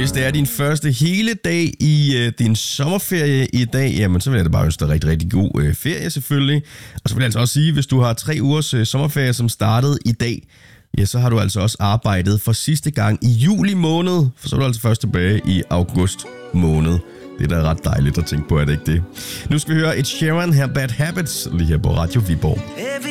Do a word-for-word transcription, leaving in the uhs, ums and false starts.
Hvis det er din første hele dag i øh, din sommerferie i dag, jamen så vil jeg da bare ønske dig rigtig, rigtig god øh, ferie selvfølgelig. Og så vil jeg altså også sige, hvis du har tre ugers øh, sommerferie, som startede i dag, ja, så har du altså også arbejdet for sidste gang i juli måned, for så er du altså først tilbage i august måned. Det er da ret dejligt at tænke på, er det ikke det? Nu skal vi høre et Sheeran her, Bad Habits, lige her på Radio Viborg.